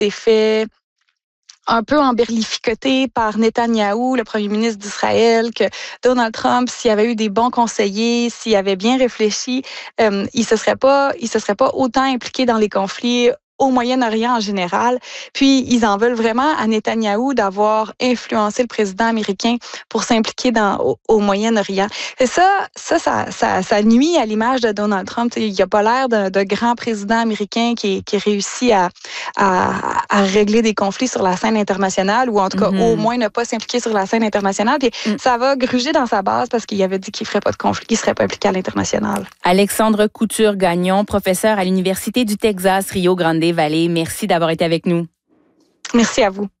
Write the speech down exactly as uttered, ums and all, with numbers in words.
s'est fait un peu emberlificoté par Netanyahou, le premier ministre d'Israël, que Donald Trump, s'il avait eu des bons conseillers, s'il avait bien réfléchi, euh, il se serait pas, il se serait pas autant impliqué dans les conflits au Moyen-Orient en général. Puis, ils en veulent vraiment à Netanyahou d'avoir influencé le président américain pour s'impliquer dans, au, au Moyen-Orient. Et ça, ça, ça, ça, ça nuit à l'image de Donald Trump. Il n'a pas l'air de, de grand président américain qui, qui réussit à, à, à régler des conflits sur la scène internationale, ou en tout cas, mm-hmm. au moins ne pas s'impliquer sur la scène internationale. Puis, mm. ça va gruger dans sa base parce qu'il avait dit qu'il ne ferait pas de conflit, qu'il ne serait pas impliqué à l'international. Alexandre Couture-Gagnon, professeur à l'Université du Texas, Rio Grande Valley. Merci d'avoir été avec nous. Merci à vous.